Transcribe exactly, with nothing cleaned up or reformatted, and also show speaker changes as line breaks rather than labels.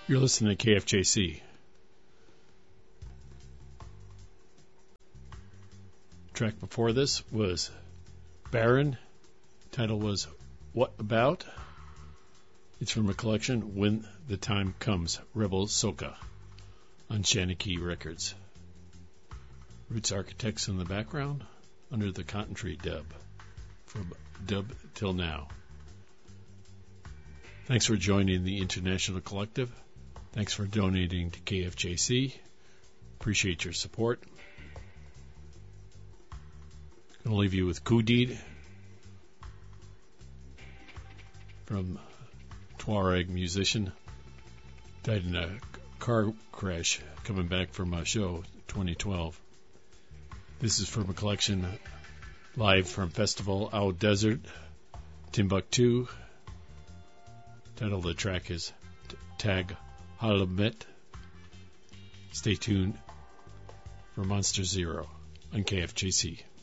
You're listening to K F J C. Track before this was Baron. Title was What About? It's from a collection, When the Time Comes, Rebel Soca, on Shanachie Records. Roots Architects in the background, under the Cotton Tree dub, from Dub Till Now. Thanks for joining the International Collective. Thanks for donating to K F J C. Appreciate your support. Going to leave you with Koudid from Tuareg musician. Died in a car crash coming back from a show twenty twelve. This is from a collection live from Festival Au Desert, Timbuktu. Title of the track is Tag Halamet. Stay tuned for Monster Zero on K F J C.